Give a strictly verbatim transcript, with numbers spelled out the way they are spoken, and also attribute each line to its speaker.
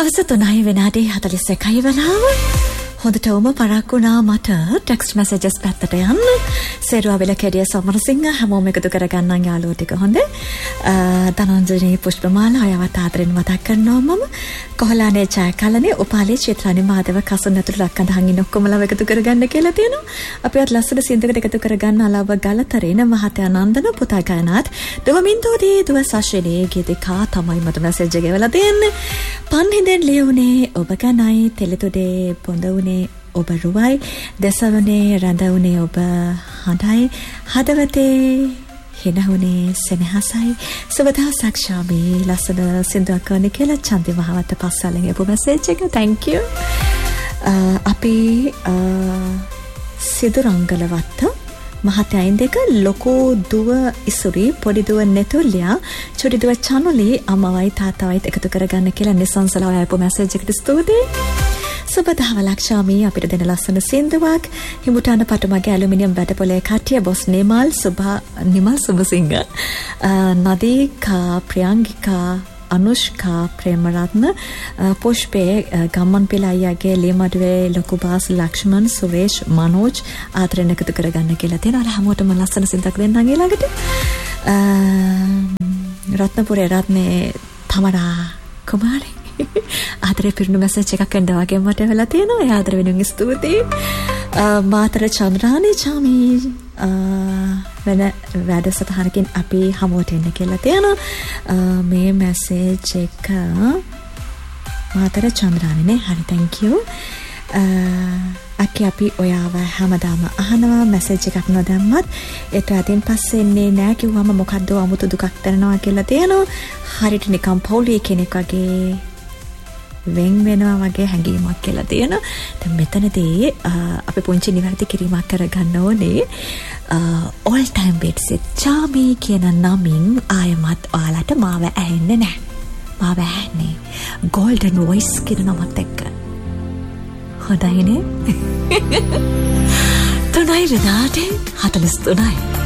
Speaker 1: හවස තුනයි විනාඩි හතළිස් එකයි වෙලාව. හොඳටම පරක්කුණා මට ටෙක්ස්ට් මැසේජස් පැත්තට යන්න. සේරුවා වෙල කැඩිය සමරසිංහ හැමෝම එකතු කරගන්නම් යාළුවෝ ටික හොඳ. ධනංජනී පුෂ්පමාලා අයවත් ආදරෙන් මතක් කරනවා මම. කොහලානේ ජයකලනේ උපාලේ චිත්‍රානි මාදව කසුන් ඇතුළු ලක්කඳහන් ඉන්න ඔක්කොමලා එකතු කරගන්න කියලා තියෙනවා. අපිවත් ලස්සන සින්දකට එකතු කරගන්න අලව ගලතරේන මහතයා නන්දන පුතා ගයනාත් දවමින්තෝදී දුව සශිනේ ගීතිකා තමයි මට මැසේජ් එක ගෙවලා තියෙන්නේ. පන්හිඳෙන් ලියුනේ ඔබ ගණයි තෙලිතුඩේ පොඳ උනේ ඔබ රුවයි දසවනේ රඳවුනේ ඔබ හඬයි හදවතේ හිනහුනේ සෙනෙහසයි සුබදා සක්ෂාමි ලස්සන සින්දුවක් කරන්න කියලා චන්දි මහවත්ත පස්සලෙන් එපු මැසේජ් එක thank you. අපි සිදුරංගලවත්ත මහතයන් දෙක ලොකෝ දුව ඉසුරි පොඩි දුව නෙතුල්ලියා චොඩි දුව චනුලි අම්මවයි තාත්තවයිත් එකතු කරගන්න කියලා නිසංසලාව ආපු මැසේජ් එකට ස්තුතියි. සුබදහව ලක්ෂාමී අපිට දෙන ලස්සන සින්දුවක් හිමුටාන පටුමගේ ඇලුමිනියම් වැටපොලේ කට්ටිය බොස් නිමල් සුභා නිමල් සුබසිංහ නදීකා ප්‍රියංගිකා අනුෂ්කා ප්‍රේමරත්න පුෂ්පේ ගම්මන් පිළ අයියාගේ ලීමඩුවේ ලොකු බාස් ලක්ෂ්මන් සුරේෂ් මනෝජ් ආදරෙන් එකතු කරගන්න කියලා තියෙනවා. හැමෝටම ලස්සන සින්දුවක් දෙන්නම් ඊළඟට. රත්නපුරේ රත්නේ තමරා කුමාරි ආදරේ පිරුණු මැසේජ් එකක් එන්න වගේ මට වෙලා තියෙනවා. ඒ ආදර වෙනුවෙන් ස්තුතියි. මාතර චන්ද්‍රානි චාමි වෙන වැඩසටහනකින් අපි හමුවට එන්න කියලා තියෙනවා. මේ මැසේජ් එක මාතර චන්ද්‍රානිනේ. හරි thank you. අකි අපි ඔයාව හැමදාම අහනවා මැසේජ් එකක් නොදැම්මත් ඒත් අදින් පස්සේ එන්නේ නෑ කිව්වම මොකද්ද අමුතු දුකක් දැනෙනවා කියලා තියෙනවා. හරියට නිකම් පොලි කෙනෙක් වගේ වෙන් වෙනවා වගේ හැඟීමක් කියලා තියෙනවා. දැන් මෙතනදී අපි පුංචි නිවැරදි කිරීමක් කරගන්න ඕනේ. all time bits චාමි කියන නමින් ආයමත් ඔයාලට මාව ඇහෙන්නේ නැහැ. මාව ඇහෙන්නේ golden voice කියන නමත් එක්ක. හොඳයිනේ. තුනයි විනාඩි හතළිස් තුනයි.